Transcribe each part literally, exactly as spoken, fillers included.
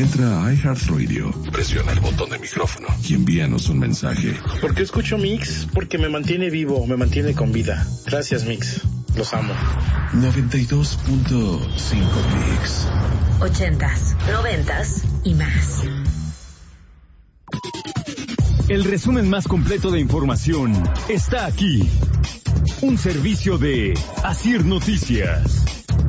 Entra a iHeartRadio, presiona el botón de micrófono y envíanos un mensaje. ¿Por qué escucho Mix? Porque me mantiene vivo, me mantiene con vida. Gracias, Mix. Los amo. noventa y dos punto cinco Mix. Ochentas, noventas y más. El resumen más completo de información está aquí. Un servicio de Asir Noticias.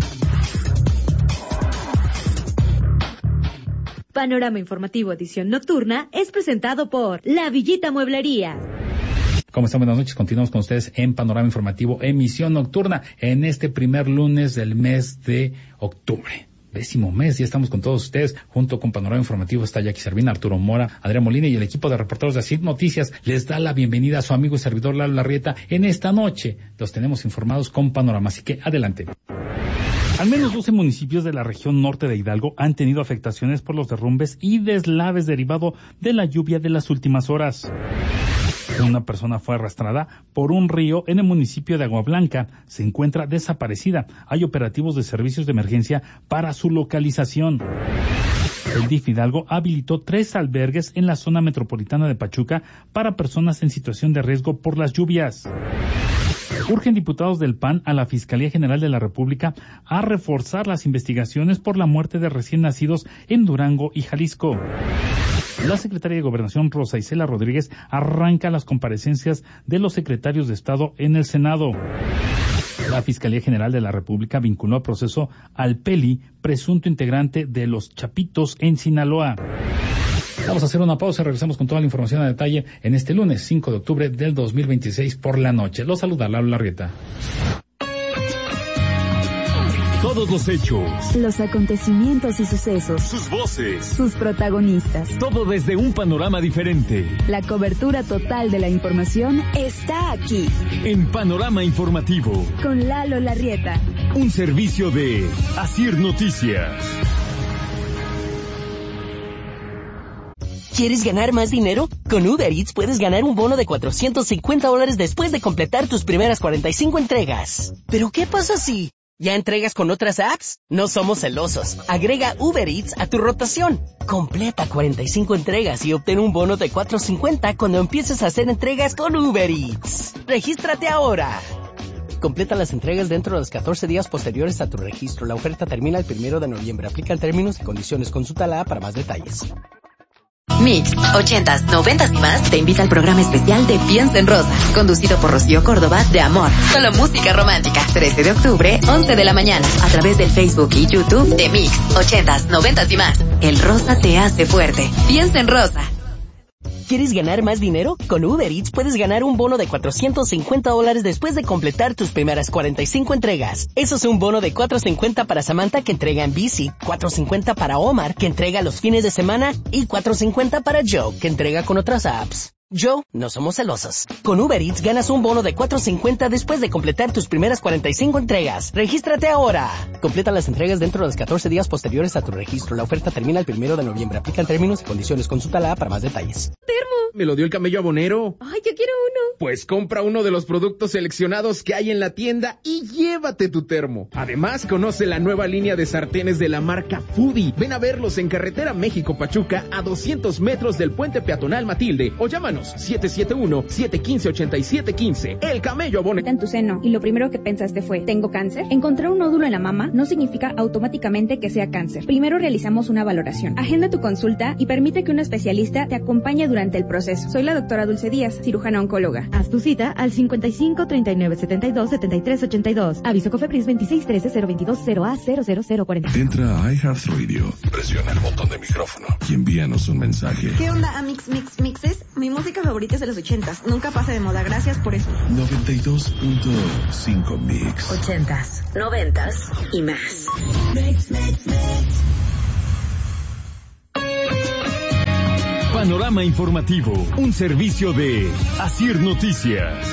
Panorama Informativo Edición Nocturna es presentado por La Villita Mueblería. ¿Cómo están? Buenas noches. Continuamos con ustedes en Panorama Informativo, emisión nocturna, en este primer lunes del mes de octubre. Décimo mes, ya estamos con todos ustedes, junto con Panorama Informativo está Jackie Servina, Arturo Mora, Adrián Molina y el equipo de reporteros de Asir Noticias les da la bienvenida a su amigo y servidor Lalo Larrieta. En esta noche los tenemos informados con Panorama, así que adelante. Al menos doce municipios de la región norte de Hidalgo han tenido afectaciones por los derrumbes y deslaves derivado de la lluvia de las últimas horas. Una persona fue arrastrada por un río en el municipio de Agua Blanca. Se encuentra desaparecida. Hay operativos de servicios de emergencia para su localización. El D I F Hidalgo habilitó tres albergues en la zona metropolitana de Pachuca para personas en situación de riesgo por las lluvias. Urgen diputados del P A N a la Fiscalía General de la República a reforzar las investigaciones por la muerte de recién nacidos en Durango y Jalisco. La secretaria de Gobernación, Rosa Isela Rodríguez, arranca las comparecencias de los secretarios de Estado en el Senado. La Fiscalía General de la República vinculó a proceso al Peli, presunto integrante de los Chapitos en Sinaloa. Vamos a hacer una pausa, regresamos con toda la información a detalle en este lunes cinco de octubre del dos mil veintiséis por la noche. Los saluda Lalo Larrieta. Todos los hechos, los acontecimientos y sucesos, sus voces, sus protagonistas, todo desde un panorama diferente. La cobertura total de la información está aquí. En Panorama Informativo, con Lalo Larrieta. Un servicio de Asir Noticias. ¿Quieres ganar más dinero? Con Uber Eats puedes ganar un bono de cuatrocientos cincuenta dólares después de completar tus primeras cuarenta y cinco entregas. ¿Pero qué pasa si ya entregas con otras apps? No somos celosos. Agrega Uber Eats a tu rotación. Completa cuarenta y cinco entregas y obtén un bono de cuatrocientos cincuenta cuando empieces a hacer entregas con Uber Eats. ¡Regístrate ahora! Completa las entregas dentro de los catorce días posteriores a tu registro. La oferta termina el primero de noviembre. Aplican términos y condiciones. Consulta la app para más detalles. Mix, ochentas, noventas y más te invita al programa especial de Piensa en Rosa, conducido por Rocío Córdoba de Amor. Solo música romántica. trece de octubre, once de la mañana, a través del Facebook y YouTube de Mix, ochentas, noventas y más. El rosa te hace fuerte. Piensa en Rosa. ¿Quieres ganar más dinero? Con Uber Eats puedes ganar un bono de cuatrocientos cincuenta dólares después de completar tus primeras cuarenta y cinco entregas. Eso es un bono de cuatrocientos cincuenta para Samantha, que entrega en bici, cuatrocientos cincuenta para Omar, que entrega los fines de semana, y cuatrocientos cincuenta para Joe, que entrega con otras apps. Joe, no somos celosos. Con Uber Eats ganas un bono de cuatrocientos cincuenta después de completar tus primeras cuarenta y cinco entregas. ¡Regístrate ahora! Completa las entregas dentro de los catorce días posteriores a tu registro. La oferta termina el primero de noviembre. Aplican términos y condiciones. Consúltala para más detalles. ¡Termo! Me lo dio el camello abonero. ¡Ay, yo quiero uno! Pues compra uno de los productos seleccionados que hay en la tienda y llévate tu termo. Además, conoce la nueva línea de sartenes de la marca Foodie. Ven a verlos en Carretera México-Pachuca, a doscientos metros del Puente Peatonal Matilde, o llámanos siete siete uno, siete uno cinco, ocho siete uno cinco. El camello abonero. En tu seno y lo primero que pensaste fue, ¿tengo cáncer? Encontrar un nódulo en la mama no significa automáticamente que sea cáncer. Primero realizamos una valoración. Agenda tu consulta y permite que un especialista te acompañe durante el proceso. Soy la doctora Dulce Díaz, cirujana oncóloga. Haz tu cita al cincuenta y cinco, treinta y nueve, setenta y dos, setenta y tres, ochenta y dos. Aviso Cofepris veintiséis trece, cero veintidós, cero A, cero cero cero cuarenta. Entra a iHeartRadio, presiona el botón de micrófono y envíanos un mensaje. ¿Qué onda, Amix Mix Mixes? Mi música favorita es de los ochentas. Nunca pasa de moda. Gracias por eso. noventa y dos punto cinco Mix. Ochentas, noventas y más. Mix, mix, mix. Panorama Informativo, un servicio de Asir Noticias.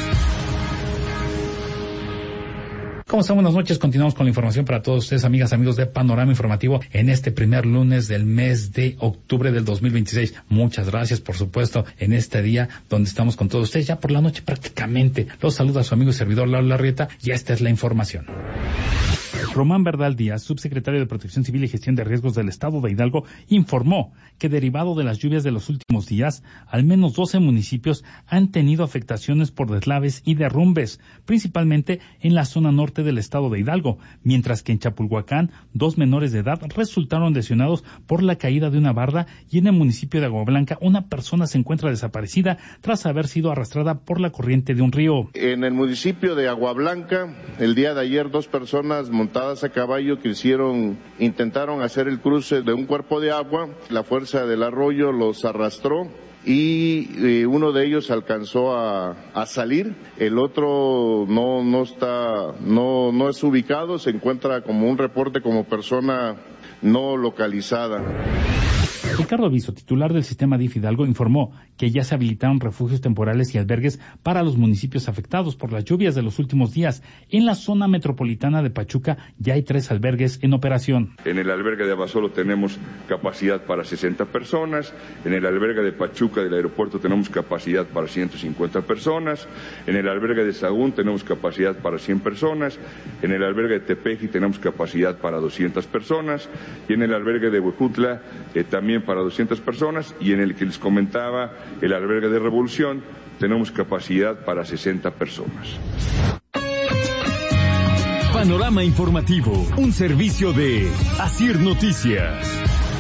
¿Cómo están? Buenas noches. Continuamos con la información para todos ustedes, amigas, amigos de Panorama Informativo, en este primer lunes del mes de octubre del dos mil veintiséis. Muchas gracias, por supuesto, en este día donde estamos con todos ustedes, ya por la noche prácticamente. Los saluda su amigo y servidor Lalo Larrieta, y esta es la información. Román Verdal Díaz, subsecretario de Protección Civil y Gestión de Riesgos del Estado de Hidalgo, informó que derivado de las lluvias de los últimos días, al menos doce municipios han tenido afectaciones por deslaves y derrumbes, principalmente en la zona norte del estado de Hidalgo, mientras que en Chapulhuacán, dos menores de edad resultaron lesionados por la caída de una barda y en el municipio de Agua Blanca una persona se encuentra desaparecida tras haber sido arrastrada por la corriente de un río. En el municipio de Agua Blanca, el día de ayer, dos personas montadas a caballo que hicieron, intentaron hacer el cruce de un cuerpo de agua, la fuerza del arroyo los arrastró y eh, uno de ellos alcanzó a, a salir, el otro no no está no no es ubicado, se encuentra como un reporte como persona no localizada. Ricardo Aviso, titular del sistema D I F Hidalgo, informó que ya se habilitaron refugios temporales y albergues para los municipios afectados por las lluvias de los últimos días. En la zona metropolitana de Pachuca ya hay tres albergues en operación. En el albergue de Abasolo tenemos capacidad para sesenta personas, en el albergue de Pachuca del aeropuerto tenemos capacidad para ciento cincuenta personas, en el albergue de Sahagún tenemos capacidad para cien personas, en el albergue de Tepeji tenemos capacidad para doscientas personas y en el albergue de Huejutla eh, también para doscientas personas y en el que les comentaba, el albergue de Revolución, tenemos capacidad para sesenta personas. Panorama informativo, un servicio de Asir Noticias.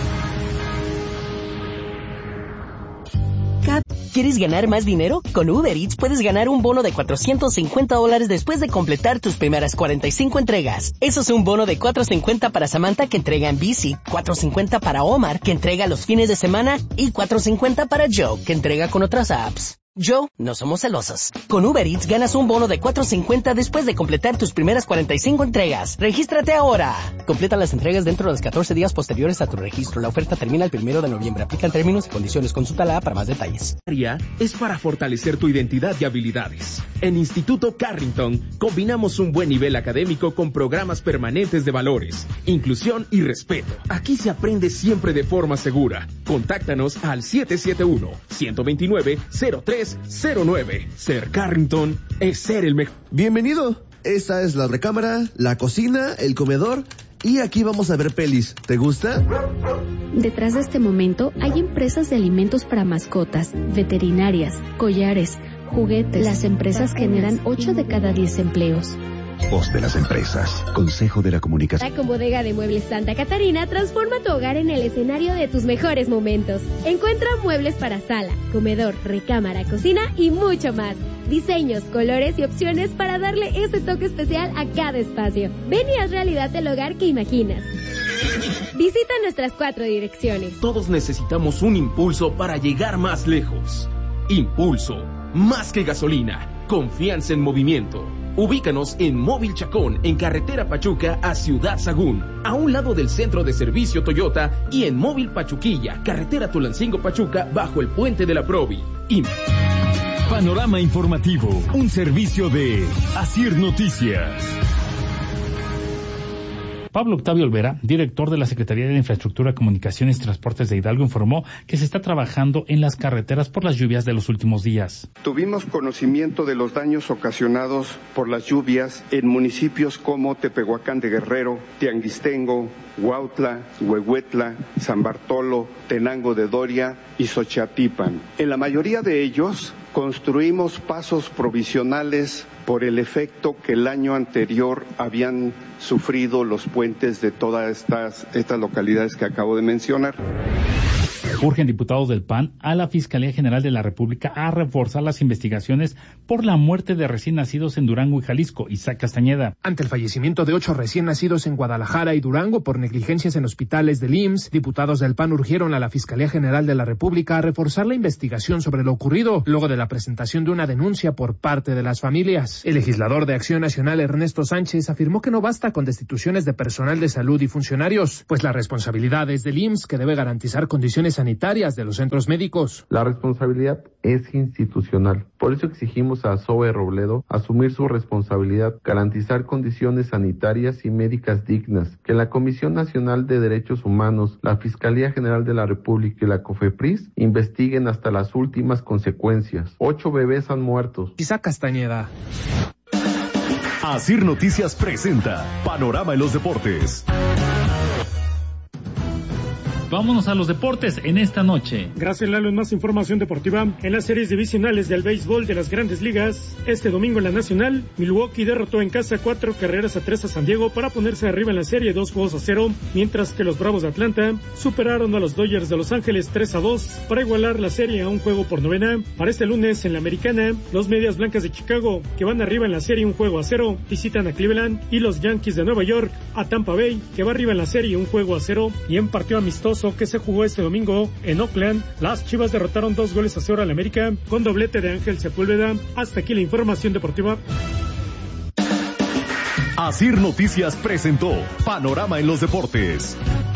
¿Quieres ganar más dinero? Con Uber Eats puedes ganar un bono de cuatrocientos cincuenta dólares después de completar tus primeras cuarenta y cinco entregas. Eso es un bono de cuatrocientos cincuenta para Samantha que entrega en bici, cuatrocientos cincuenta para Omar que entrega los fines de semana y cuatrocientos cincuenta para Joe que entrega con otras apps. Joe, no somos celosos. Con Uber Eats ganas un bono de cuatrocientos cincuenta después de completar tus primeras cuarenta y cinco entregas. ¡Regístrate ahora! Completa las entregas dentro de los catorce días posteriores a tu registro. La oferta termina el primero de noviembre. Aplican términos y condiciones. Consulta la para más detalles. Es para fortalecer tu identidad y habilidades. En Instituto Carrington combinamos un buen nivel académico con programas permanentes de valores, inclusión y respeto. Aquí se aprende siempre de forma segura. Contáctanos al siete siete uno, uno dos nueve, cero tres cero nueve. Ser Carrington es ser el mejor. Bienvenido. Esta es la recámara, la cocina, el comedor y aquí vamos a ver pelis. ¿Te gusta? Detrás de este momento hay empresas de alimentos para mascotas, veterinarias, collares, juguetes. Las empresas generan ocho de cada diez empleos. Voz de las empresas. Consejo de la Comunicación. Con Bodega de Muebles Santa Catarina, transforma tu hogar en el escenario de tus mejores momentos. Encuentra muebles para sala, comedor, recámara, cocina y mucho más. Diseños, colores y opciones para darle ese toque especial a cada espacio. Ven y haz realidad el hogar que imaginas. Visita nuestras cuatro direcciones. Todos necesitamos un impulso para llegar más lejos. Impulso, más que gasolina, confianza en movimiento. Ubícanos en Móvil Chacón, en carretera Pachuca a Ciudad Sagún, a un lado del centro de servicio Toyota, y en Móvil Pachuquilla, carretera Tulancingo Pachuca, bajo el puente de la Provi. Y... Panorama informativo, un servicio de Asir Noticias. Pablo Octavio Olvera, director de la Secretaría de Infraestructura, Comunicaciones y Transportes de Hidalgo, informó que se está trabajando en las carreteras por las lluvias de los últimos días. Tuvimos conocimiento de los daños ocasionados por las lluvias en municipios como Tepehuacán de Guerrero, Tianguistengo, Huautla, Huehuetla, San Bartolo, Tenango de Doria y Xochatipan. En la mayoría de ellos construimos pasos provisionales por el efecto que el año anterior habían sufrido los puentes de todas estas, estas localidades que acabo de mencionar. Urgen diputados del P A N a la Fiscalía General de la República a reforzar las investigaciones por la muerte de recién nacidos en Durango y Jalisco. Isaac Castañeda. Ante el fallecimiento de ocho recién nacidos en Guadalajara y Durango por negligencias en hospitales del I M S S, diputados del P A N urgieron a la Fiscalía General de la República a reforzar la investigación sobre lo ocurrido, luego de la presentación de una denuncia por parte de las familias. El legislador de Acción Nacional, Ernesto Sánchez, afirmó que no basta con destituciones de personal de salud y funcionarios, pues la responsabilidad es del I M S S, que debe garantizar condiciones sanitarias de los centros médicos. La responsabilidad es institucional. Por eso exigimos a Zoe Robledo asumir su responsabilidad, garantizar condiciones sanitarias y médicas dignas, que la Comisión Nacional de Derechos Humanos, la Fiscalía General de la República y la COFEPRIS investiguen hasta las últimas consecuencias. Ocho bebés han muerto. Isaac Castañeda. Asir Noticias presenta Panorama en los Deportes. Vámonos a los deportes en esta noche. Gracias, Lalo. En más información deportiva, en las series divisionales del béisbol de las Grandes Ligas, este domingo en la Nacional, Milwaukee derrotó en casa cuatro carreras a tres a San Diego para ponerse arriba en la serie dos juegos a cero, mientras que los Bravos de Atlanta superaron a los Dodgers de Los Ángeles tres a dos para igualar la serie a un juego por novena. Para este lunes en la Americana, los Medias Blancas de Chicago, que van arriba en la serie un juego a cero, visitan a Cleveland, y los Yankees de Nueva York a Tampa Bay, que va arriba en la serie un juego a cero. Y en partido amistoso que se jugó este domingo en Oakland, las Chivas derrotaron dos goles a cero al América con doblete de Ángel Sepúlveda. Hasta aquí la información deportiva. Asir Noticias presentó Panorama en los Deportes.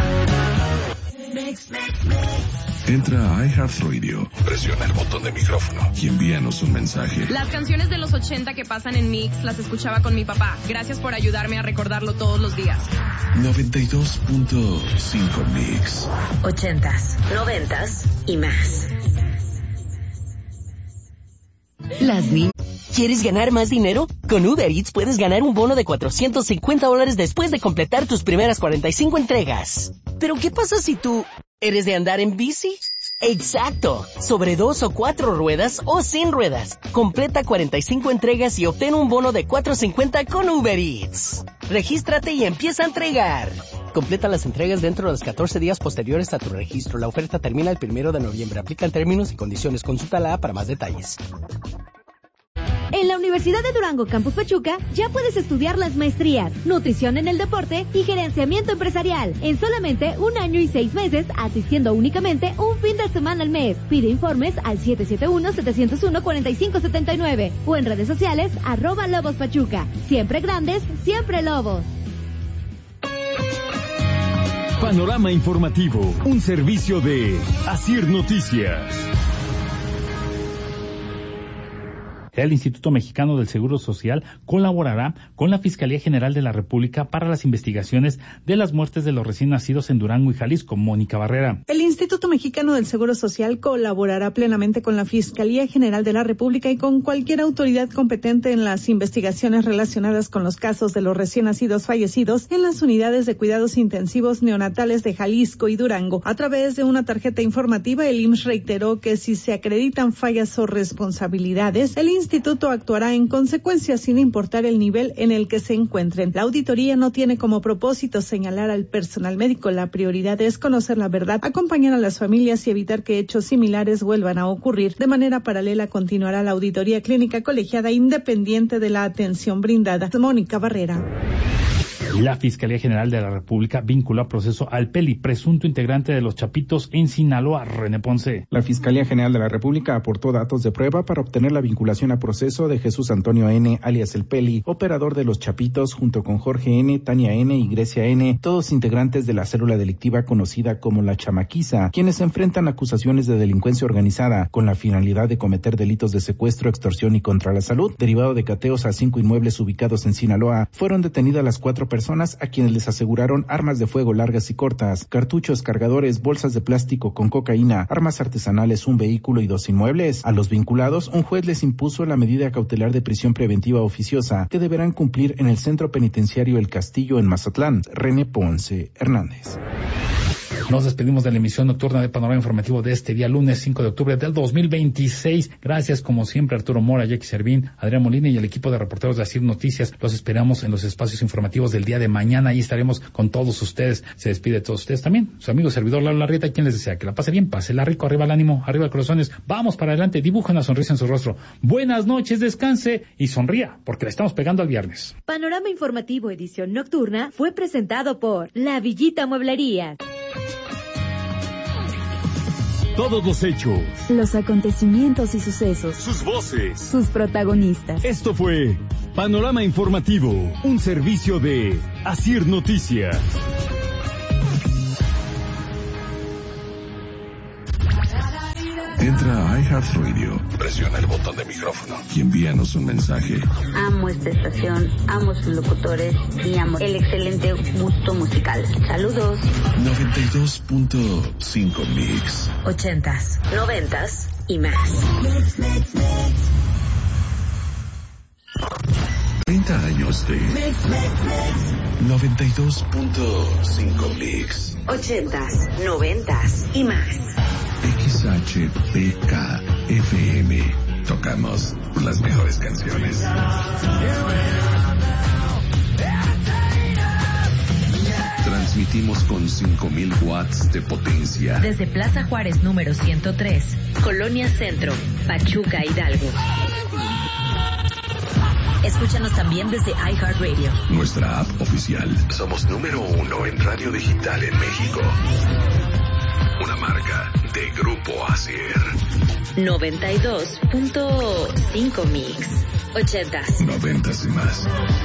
Entra a iHeartRadio, presiona el botón de micrófono y envíanos un mensaje. Las canciones de los ochenta que pasan en Mix las escuchaba con mi papá. Gracias por ayudarme a recordarlo todos los días. noventa y dos punto cinco Mix. Ochentas, noventas y más. Las vi. ¿Quieres ganar más dinero? Con Uber Eats puedes ganar un bono de cuatrocientos cincuenta dólares después de completar tus primeras cuarenta y cinco entregas. Pero ¿qué pasa si tú eres de andar en bici? Exacto, sobre dos o cuatro ruedas o sin ruedas. Completa cuarenta y cinco entregas y obtén un bono de cuatrocientos cincuenta con Uber Eats. Regístrate y empieza a entregar. Completa las entregas dentro de los catorce días posteriores a tu registro. La oferta termina el primero de noviembre. Aplican términos y condiciones. Consúltala para más detalles. En la Universidad de Durango Campus Pachuca ya puedes estudiar las maestrías, nutrición en el deporte y gerenciamiento empresarial en solamente un año y seis meses, asistiendo únicamente un fin de semana al mes. Pide informes al siete siete uno, siete cero uno, cuatro cinco siete nueve o en redes sociales arroba Lobos Pachuca. Siempre grandes, siempre Lobos. Panorama informativo, un servicio de Asir Noticias. El Instituto Mexicano del Seguro Social colaborará con la Fiscalía General de la República para las investigaciones de las muertes de los recién nacidos en Durango y Jalisco. Mónica Barrera. El Instituto Mexicano del Seguro Social colaborará plenamente con la Fiscalía General de la República y con cualquier autoridad competente en las investigaciones relacionadas con los casos de los recién nacidos fallecidos en las unidades de cuidados intensivos neonatales de Jalisco y Durango. A través de una tarjeta informativa, el I M S S reiteró que si se acreditan fallas o responsabilidades, el El instituto actuará en consecuencia sin importar el nivel en el que se encuentren. La auditoría no tiene como propósito señalar al personal médico. La prioridad es conocer la verdad, acompañar a las familias y evitar que hechos similares vuelvan a ocurrir. De manera paralela continuará la auditoría clínica colegiada independiente de la atención brindada. Mónica Barrera. La Fiscalía General de la República vinculó a proceso al Peli, presunto integrante de los Chapitos en Sinaloa. René Ponce. La Fiscalía General de la República aportó datos de prueba para obtener la vinculación a proceso de Jesús Antonio N., alias El Peli, operador de los Chapitos, junto con Jorge N., Tania N. y Grecia N., todos integrantes de la célula delictiva conocida como La Chamaquiza, quienes enfrentan acusaciones de delincuencia organizada con la finalidad de cometer delitos de secuestro, extorsión y contra la salud. Derivado de cateos a cinco inmuebles ubicados en Sinaloa, fueron detenidas las cuatro personas a quienes les aseguraron armas de fuego largas y cortas, cartuchos, cargadores, bolsas de plástico con cocaína, armas artesanales, un vehículo y dos inmuebles. A los vinculados, un juez les impuso la medida cautelar de prisión preventiva oficiosa que deberán cumplir en el Centro Penitenciario El Castillo en Mazatlán. René Ponce Hernández. Nos despedimos de la emisión nocturna de Panorama Informativo de este día lunes cinco de octubre del dos mil veintiséis. Gracias como siempre Arturo Mora, Jackie Servín, Adrián Molina y el equipo de reporteros de Asir Noticias. Los esperamos en los espacios informativos del día de mañana. Ahí estaremos con todos ustedes. Se despide de todos ustedes también su amigo servidor Lalo Larrieta, quien les desea que la pase bien, pásela rico, arriba el ánimo, arriba el corazones. Vamos para adelante, dibujen una sonrisa en su rostro. Buenas noches, descanse y sonría, porque le estamos pegando al viernes. Panorama Informativo edición nocturna fue presentado por La Villita Mueblería. Todos los hechos, los acontecimientos y sucesos, sus voces, sus protagonistas. Esto fue Panorama Informativo, un servicio de Asir Noticias. Entra a iHeartRadio, presiona el botón de micrófono y envíanos un mensaje. Amo esta estación, amo sus locutores y amo el excelente gusto musical. Saludos. noventa y dos punto cinco Mix. Ochentas, noventas y más. treinta años de noventa y dos punto cinco Mix. Ochentas, noventas y más. X H P K F M. Tocamos las mejores canciones. Transmitimos con cinco mil watts de potencia. Desde Plaza Juárez número ciento tres, Colonia Centro, Pachuca, Hidalgo. Escúchanos también desde iHeartRadio. Nuestra app oficial. Somos número uno en radio digital en México. Una marca de Grupo Asier. noventa y dos punto cinco Mix. Ochentas. Noventas y más.